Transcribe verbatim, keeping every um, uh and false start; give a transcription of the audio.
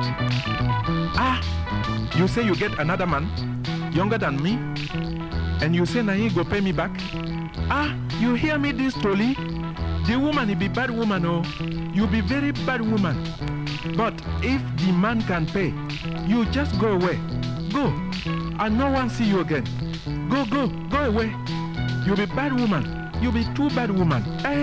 Ah, you say you get another man, younger than me, and you say na he go pay me back? Ah, you hear me this Toli? The woman, he be bad woman, oh. You be very bad woman. But if the man can pay, you just go away. Go, and no one see you again. Go, go, go away. You be bad woman. You be too bad woman. Eh?